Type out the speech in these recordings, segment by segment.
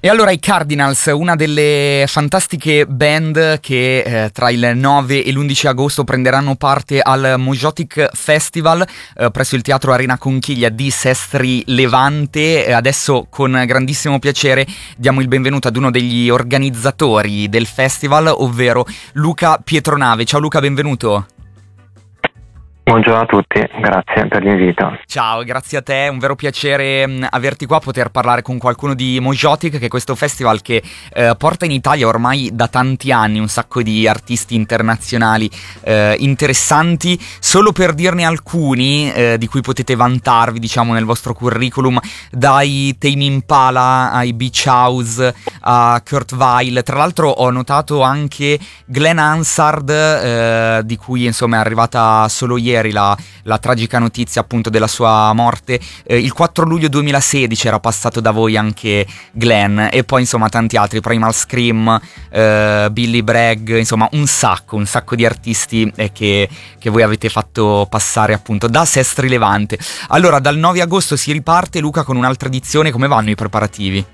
E allora i Cardinals, una delle fantastiche band che tra il 9 e l'11 agosto prenderanno parte al Mojotic Festival presso il Teatro Arena Conchiglia di Sestri Levante. Adesso con grandissimo piacere diamo il benvenuto ad uno degli organizzatori del festival, ovvero Luca Pietronave. Ciao Luca, benvenuto. Buongiorno a tutti, grazie per l'invito. Ciao, grazie a te, è un vero piacere averti qua, poter parlare con qualcuno di Mojotic, che è questo festival che porta in Italia ormai da tanti anni un sacco di artisti internazionali interessanti. Solo per dirne alcuni di cui potete vantarvi, diciamo, nel vostro curriculum, dai Tame Impala ai Beach House a Kurt Weill. Tra l'altro ho notato anche Glenn Hansard, di cui insomma è arrivata solo ieri la tragica notizia appunto della sua morte. Il 4 luglio 2016 era passato da voi anche Glenn, e poi insomma tanti altri, Primal Scream, Billy Bragg, insomma un sacco di artisti che voi avete fatto passare appunto da Sestri Levante. Allora, dal 9 agosto si riparte, Luca, con un'altra edizione. Come vanno i preparativi?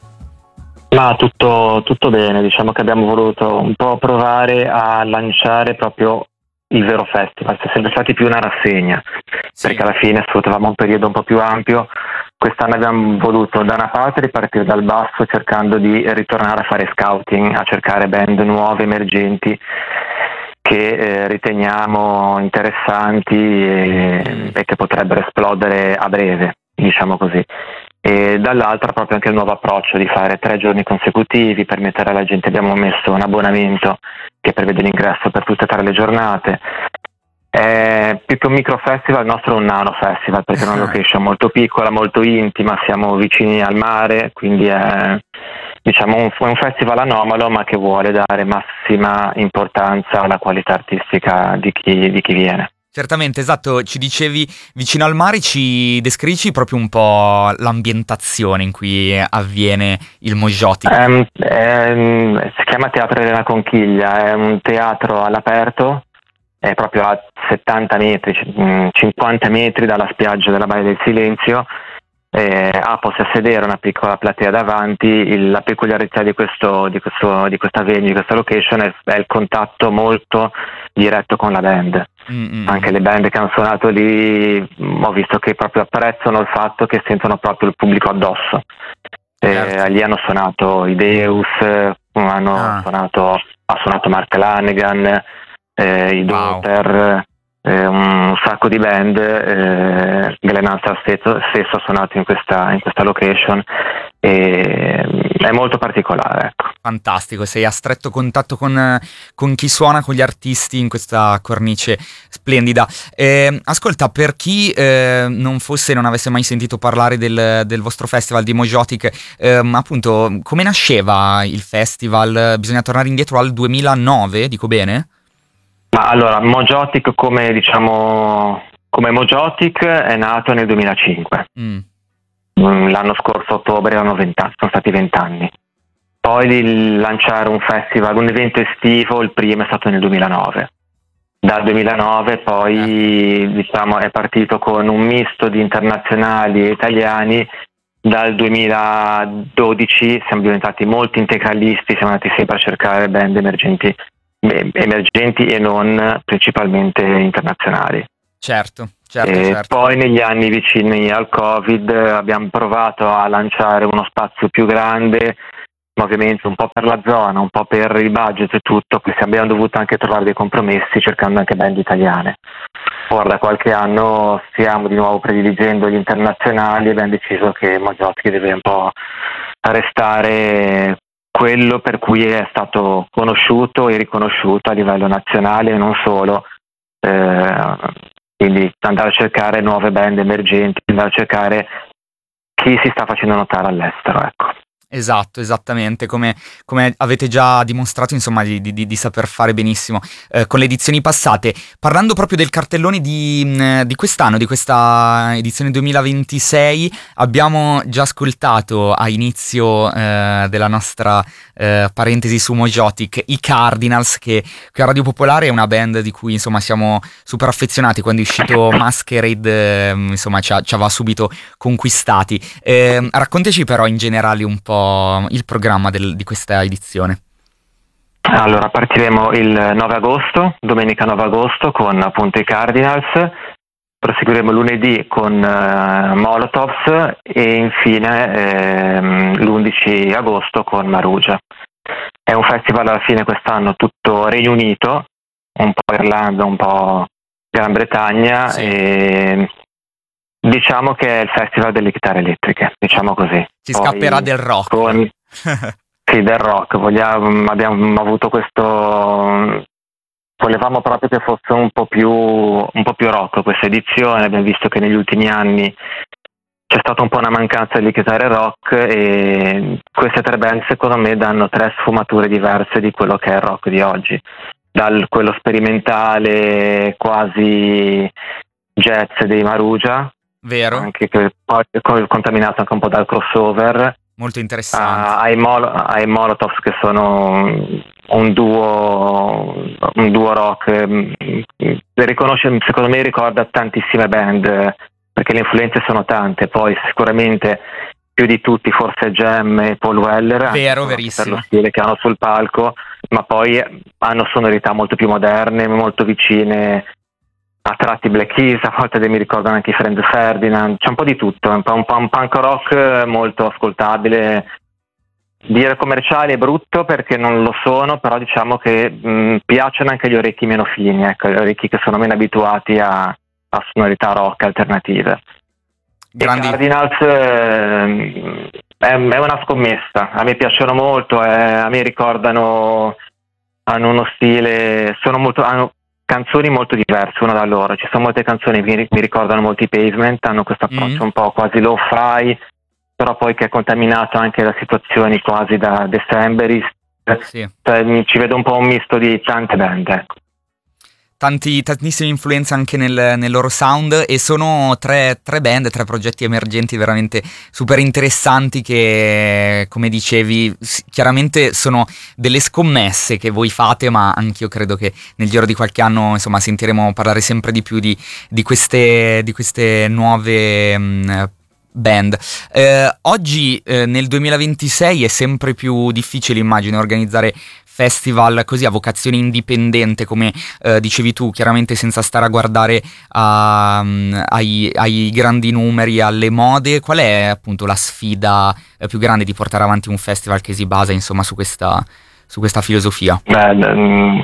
Ma tutto bene, diciamo che abbiamo voluto un po' provare a lanciare proprio il vero festival. Siamo sempre stati più una rassegna, sì, perché alla fine sfruttavamo un periodo un po' più ampio. Quest'anno abbiamo voluto da una parte ripartire dal basso, cercando di ritornare a fare scouting, a cercare band nuove, emergenti, che riteniamo interessanti e che potrebbero esplodere a breve, diciamo così. E dall'altra proprio anche il nuovo approccio di fare 3 giorni consecutivi, permettere alla gente. Abbiamo messo un abbonamento che prevede l'ingresso per tutte e 3 le giornate. È più che un micro festival, il nostro è un nano festival, perché è una location molto piccola, molto intima, siamo vicini al mare, quindi è, diciamo, un festival anomalo, ma che vuole dare massima importanza alla qualità artistica di chi viene. Certamente, esatto, ci dicevi vicino al mare, ci descrivi proprio un po' l'ambientazione in cui avviene il Mojotic. Si chiama Teatro Arena Conchiglia, è un teatro all'aperto, è proprio a 70 metri, 50 metri dalla spiaggia della Baia del Silenzio. Posti a sedere, una piccola platea davanti. La peculiarità di questa venue, di questa location è il contatto molto diretto con la band. Anche le band che hanno suonato lì ho visto che proprio apprezzano il fatto che sentono proprio il pubblico addosso. Lì hanno suonato i Deus, ha suonato Mark Lanegan, i Doper, un sacco di band. Glenn Hansard stesso ha suonato in questa location, e è molto particolare, ecco. Fantastico, sei a stretto contatto con chi suona, con gli artisti in questa cornice splendida. Ascolta, per chi non avesse mai sentito parlare del vostro festival di Mojotic, appunto, come nasceva il festival? Bisogna tornare indietro al 2009, dico bene? Ma allora, Mojotic come Mojotic è nato nel 2005. L'anno scorso, ottobre, sono stati 20 anni. Poi di lanciare un festival, un evento estivo, il primo è stato nel 2009. Dal 2009 poi diciamo è partito con un misto di internazionali e italiani. Dal 2012 siamo diventati molto integralisti, siamo andati sempre a cercare band emergenti e non, principalmente internazionali. Certo. Poi negli anni vicini al Covid abbiamo provato a lanciare uno spazio più grande, ma ovviamente un po' per la zona, un po' per il budget e tutto, quindi abbiamo dovuto anche trovare dei compromessi cercando anche band italiane. Ora da qualche anno stiamo di nuovo prediligendo gli internazionali e abbiamo deciso che Mojotic deve un po' restare quello per cui è stato conosciuto e riconosciuto a livello nazionale e non solo. Quindi andare a cercare nuove band emergenti, andare a cercare chi si sta facendo notare all'estero, ecco. Esatto, esattamente, come avete già dimostrato, insomma, di saper fare benissimo con le edizioni passate. Parlando proprio del cartellone di quest'anno, di questa edizione 2026, abbiamo già ascoltato a inizio della nostra parentesi su Mojotic i Cardinals, che a Radio Popolare è una band di cui insomma siamo super affezionati. Quando è uscito Masquerade insomma ci aveva subito conquistati. Raccontaci però in generale un po' po' il programma di questa edizione. Allora, partiremo il 9 agosto, domenica 9 agosto, con appunto i Cardinals, proseguiremo lunedì con Molotovs e infine l'11 agosto con Marugia. È un festival alla fine quest'anno tutto Regno Unito, un po' Irlanda, un po' Gran Bretagna, sì. E diciamo che è il festival delle chitarre elettriche, diciamo così. Ci scapperà del rock. Sì, del rock. Abbiamo avuto questo... Volevamo proprio che fosse un po' più rock questa edizione. Abbiamo visto che negli ultimi anni c'è stata un po' una mancanza di chitarre rock e queste 3 band secondo me danno 3 sfumature diverse di quello che è il rock di oggi. Quello sperimentale quasi jazz dei Marugia, vero? Anche che poi è contaminato anche un po' dal crossover. Molto interessante. Ai Molotovs, che sono un duo rock, secondo me ricorda tantissime band, perché le influenze sono tante. Poi sicuramente più di tutti forse Gem e Paul Weller, vero, verissimo, per lo stile che hanno sul palco, ma poi hanno sonorità molto più moderne, molto vicine a tratti Black Keys, a volte mi ricordano anche i Franz Ferdinand, c'è un po' di tutto, un punk rock molto ascoltabile. Dire commerciale è brutto perché non lo sono, però diciamo che piacciono anche gli orecchi meno fini, ecco, gli orecchi che sono meno abituati a sonorità rock alternative. Grandi. I Cardinals è una scommessa, a me piacciono molto, a me ricordano, hanno uno stile, hanno canzoni molto diverse una da loro. Ci sono molte canzoni che mi ricordano molto i Pavement, hanno questo approccio un po' quasi low-fi, però poi che è contaminato anche da situazioni quasi da Decemberist. Sì. Ci vedo un po' un misto di tante band, ecco. Tantissime influenze anche nel loro sound, e sono 3 band, 3 progetti emergenti veramente super interessanti che, come dicevi, chiaramente sono delle scommesse che voi fate, ma anch'io credo che nel giro di qualche anno, insomma, sentiremo parlare sempre di più di queste nuove band. Oggi nel 2026 è sempre più difficile, immagino, organizzare festival così a vocazione indipendente, come dicevi tu, chiaramente senza stare a guardare ai grandi numeri, alle mode. Qual è appunto la sfida più grande di portare avanti un festival che si basa, insomma, su questa filosofia? Sono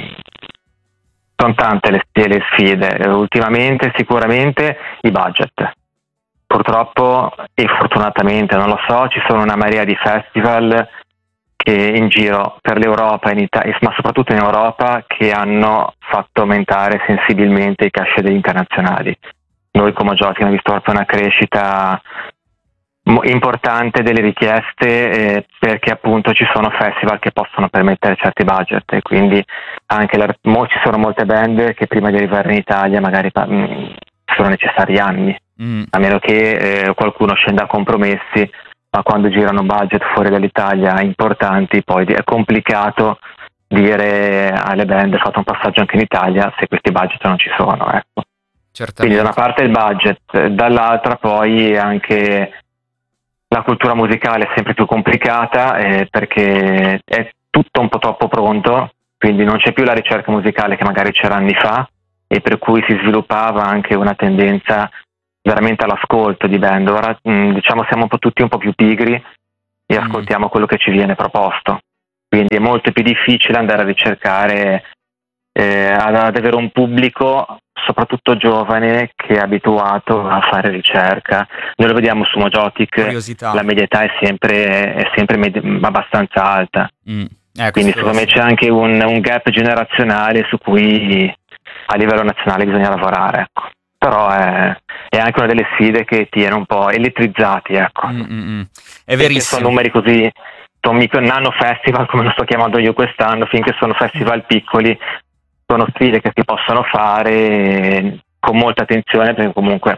tante le sfide. Ultimamente sicuramente i budget. Purtroppo e fortunatamente, non lo so, ci sono una marea di festival che in giro per l'Europa, ma soprattutto in Europa, che hanno fatto aumentare sensibilmente i cachet degli internazionali. Noi come Giochi abbiamo visto proprio una crescita importante delle richieste, perché appunto ci sono festival che possono permettere certi budget, e quindi anche ci sono molte band che prima di arrivare in Italia magari sono necessari anni, a meno che qualcuno scenda a compromessi. Ma quando girano budget fuori dall'Italia importanti, poi è complicato dire alle band fate un passaggio anche in Italia se questi budget non ci sono, ecco. Quindi da una parte il budget, dall'altra poi anche la cultura musicale è sempre più complicata, perché è tutto un po' troppo pronto, quindi non c'è più la ricerca musicale che magari c'era anni fa, e per cui si sviluppava anche una tendenza veramente all'ascolto di band. Ora diciamo siamo tutti un po' più pigri e ascoltiamo quello che ci viene proposto, quindi è molto più difficile andare a ricercare, ad avere un pubblico soprattutto giovane che è abituato a fare ricerca. Noi lo vediamo su Mojotic, la media età è sempre abbastanza alta, quindi secondo me c'è anche un gap generazionale su cui a livello nazionale bisogna lavorare, ecco. Però è anche una delle sfide che tiene un po' elettrizzati, ecco. È verissimo. Sono numeri così, nano festival, come lo sto chiamando io quest'anno, finché sono festival piccoli, sono sfide che si possono fare con molta attenzione, perché comunque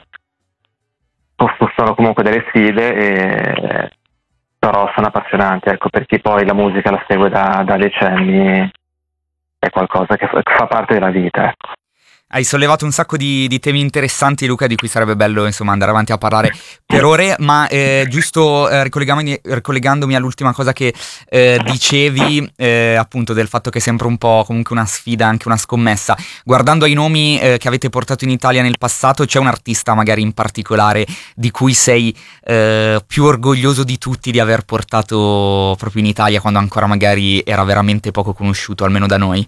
sono comunque delle sfide, però sono appassionanti, ecco, per chi poi la musica la segue da decenni, è qualcosa che fa parte della vita, ecco. Hai sollevato un sacco di temi interessanti, Luca, di cui sarebbe bello insomma andare avanti a parlare per ore, ma giusto ricollegandomi all'ultima cosa che dicevi, appunto del fatto che è sempre un po' comunque una sfida, anche una scommessa. Guardando ai nomi che avete portato in Italia nel passato, c'è un artista magari in particolare di cui sei più orgoglioso di tutti di aver portato proprio in Italia quando ancora magari era veramente poco conosciuto, almeno da noi?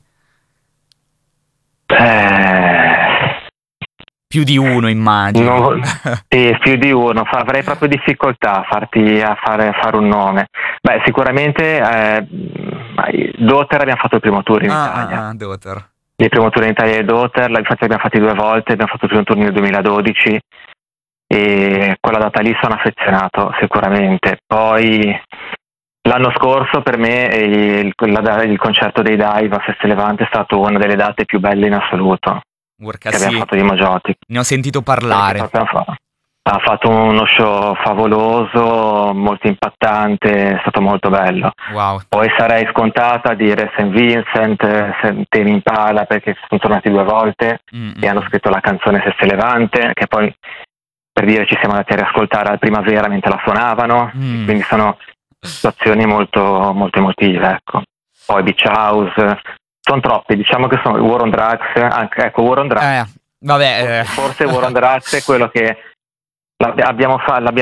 Più di uno, immagino. Sì, più di uno. Avrei proprio difficoltà a fare un nome. Beh, sicuramente Dotter abbiamo fatto il primo tour in Italia. Dotter. Il primo tour in Italia è Dotter, infatti l'abbiamo fatti 2 volte, abbiamo fatto il primo tour nel 2012 e quella data lì sono affezionato sicuramente. Poi l'anno scorso per me il concerto dei Dive a Feste Levante è stato una delle date più belle in assoluto che abbiamo fatto di Mojotic. Ne ho sentito parlare. Ha fatto uno show favoloso, molto impattante, è stato molto bello. Wow. Poi sarei scontato a dire St. Vincent, Tame Impala, perché sono tornati 2 volte e hanno scritto la canzone Feste Levante, che poi per dire ci siamo andati a riascoltare al Primavera mentre la suonavano, quindi sono situazioni molto, molto emotive, ecco. Poi Beach House, sono troppi, diciamo che sono War on Drugs, anche, ecco, War on Drugs. Forse War on Drugs è quello che l'abbiamo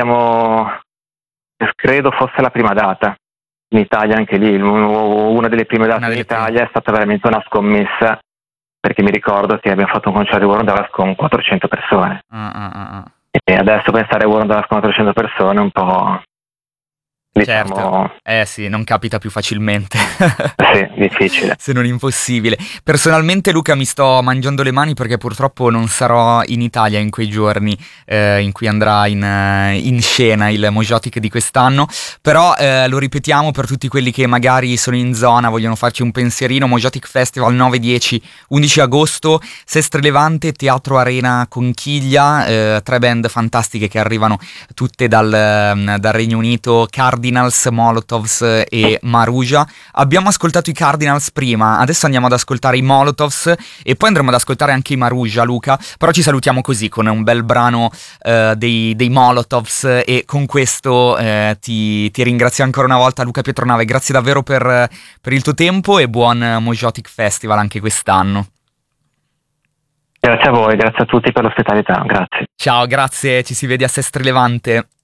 credo fosse la prima data in Italia, anche lì, una delle prime date in Italia è stata veramente una scommessa, perché mi ricordo che abbiamo fatto un concerto di War on Drugs con 400 persone. E adesso pensare a War on Drugs con 400 persone è un po'... Certo, sì, non capita più facilmente. Sì, difficile. Se non impossibile. Personalmente, Luca, mi sto mangiando le mani perché purtroppo non sarò in Italia in quei giorni in cui andrà in scena il Mojotic di quest'anno. Però lo ripetiamo per tutti quelli che magari sono in zona, vogliono farci un pensierino. Mojotic Festival 9, 10, 11 agosto, Sestre Levante, Teatro Arena Conchiglia, 3 band fantastiche che arrivano tutte dal Regno Unito, Cardinals, Molotovs e Maruja. Abbiamo ascoltato i Cardinals prima, adesso andiamo ad ascoltare i Molotovs e poi andremo ad ascoltare anche i Maruja, Luca, però ci salutiamo così con un bel brano dei Molotovs e con questo ti ringrazio ancora una volta, Luca Pietronave, grazie davvero per il tuo tempo e buon Mojotic Festival anche quest'anno. Grazie a voi, grazie a tutti per l'ospitalità, grazie. Ciao, grazie, ci si vede a Sestre Levante.